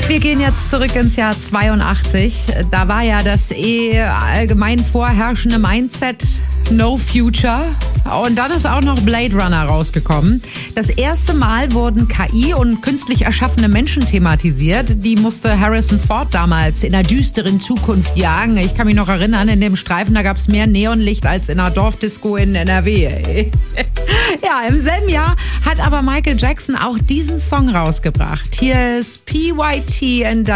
Wir gehen jetzt zurück ins Jahr 82. Da war ja das allgemein vorherrschende Mindset No Future. Und dann ist auch noch Blade Runner rausgekommen. Das erste Mal wurden KI und künstlich erschaffene Menschen thematisiert. Die musste Harrison Ford damals in einer düsteren Zukunft jagen. Ich kann mich noch erinnern, in dem Streifen, da gab es mehr Neonlicht als in einer Dorfdisco in NRW. Ja, im selben Jahr hat aber Michael Jackson auch diesen Song rausgebracht. Hier ist PYT and